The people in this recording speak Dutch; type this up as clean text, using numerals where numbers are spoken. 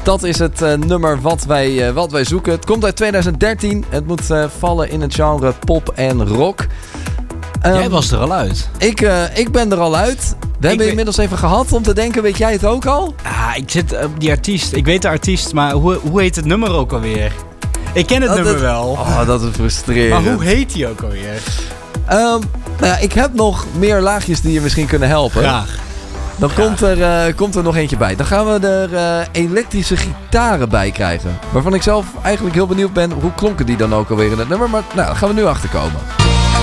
Dat is het nummer wat wij zoeken. Het komt uit 2013. Het moet vallen in het genre pop en rock. Jij was er al uit. Ik ben er al uit. We hebben inmiddels even gehad om te denken, weet jij het ook al? Ik zit op die artiest. Ik weet de artiest, maar hoe heet het nummer ook alweer? Ik ken het nummer wel. Oh, dat is frustrerend. Maar hoe heet die ook alweer? Ik heb nog meer laagjes die je misschien kunnen helpen. Graag. Dan komt er nog eentje bij. Dan gaan we er elektrische gitaren bij krijgen. Waarvan ik zelf eigenlijk heel benieuwd ben, hoe klonken die dan ook alweer in het nummer. Maar daar gaan we nu achter komen.